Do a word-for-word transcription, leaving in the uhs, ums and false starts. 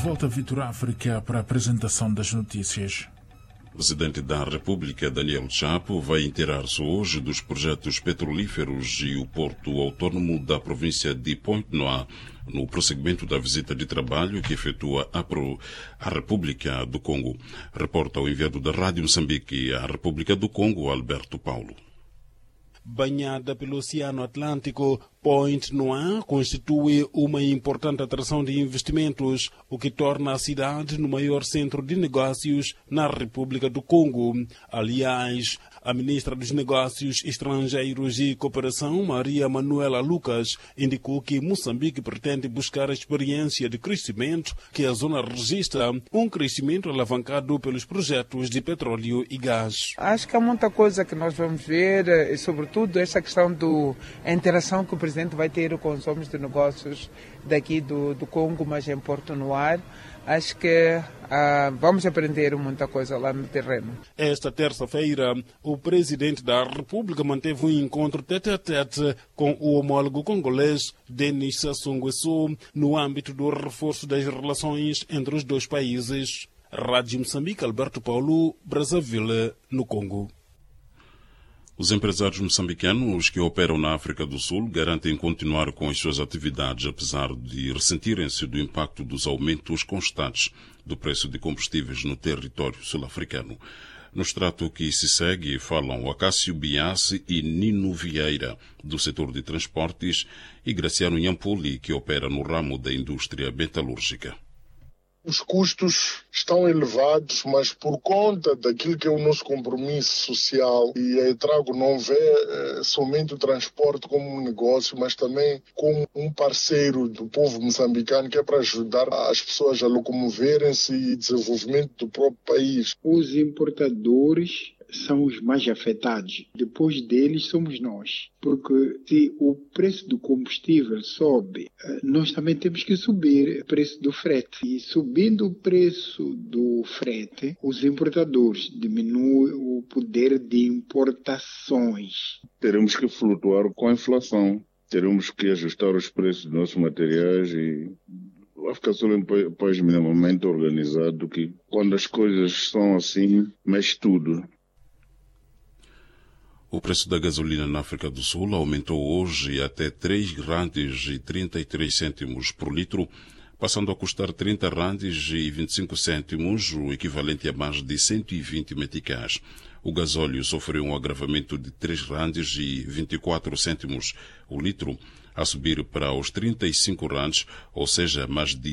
volta a Vitor África para a apresentação das notícias. O presidente da República, Daniel Chapo, vai inteirar-se hoje dos projetos petrolíferos e o porto autônomo da província de Pointe-Noire, no prosseguimento da visita de trabalho que efetua a, Pro, a República do Congo. Reporta o enviado da Rádio Moçambique à República do Congo, Alberto Paulo. Banhada pelo Oceano Atlântico, Pointe-Noire constitui uma importante atração de investimentos, o que torna a cidade no maior centro de negócios na República do Congo. Aliás, a ministra dos Negócios Estrangeiros e Cooperação, Maria Manuela Lucas, indicou que Moçambique pretende buscar a experiência de crescimento que a zona registra, um crescimento alavancado pelos projetos de petróleo e gás. Acho que há muita coisa que nós vamos ver, e sobretudo essa questão da interação que o presidente vai ter com os homens de negócios daqui do, do Congo, mas em Pointe-Noire. Acho que ah, vamos aprender muita coisa lá no terreno. Esta terça-feira, o presidente da República manteve um encontro tete-a-tete com o homólogo congolês Denis Sassou Nguesso no âmbito do reforço das relações entre os dois países. Rádio Moçambique, Alberto Paulo, Brazzaville, no Congo. Os empresários moçambicanos que operam na África do Sul garantem continuar com as suas atividades, apesar de ressentirem-se do impacto dos aumentos constantes do preço de combustíveis no território sul-africano. No extrato que se segue, falam Acácio Biassi e Nino Vieira, do setor de transportes, e Graciano Nhampuli, que opera no ramo da indústria metalúrgica. Os custos estão elevados, mas por conta daquilo que é o nosso compromisso social, e a Etrago não vê eh, somente o transporte como um negócio, mas também como um parceiro do povo moçambicano, que é para ajudar as pessoas a locomoverem-se e desenvolvimento do próprio país. Os importadores são os mais afetados. Depois deles somos nós. Porque se o preço do combustível sobe, nós também temos que subir o preço do frete. E subindo o preço do frete, os importadores diminuem o poder de importações. Teremos que flutuar com a inflação. Teremos que ajustar os preços dos nossos materiais e vai ficar só um país minimamente organizado, que quando as coisas são assim, mexe tudo. O preço da gasolina na África do Sul aumentou hoje até três randes e trinta e três cêntimos por litro, passando a custar trinta randes e vinte e cinco cêntimos, o equivalente a mais de cento e vinte meticais. O gasóleo sofreu um agravamento de três randes e vinte e quatro cêntimos o litro, a subir para os trinta e cinco randes, ou seja, mais de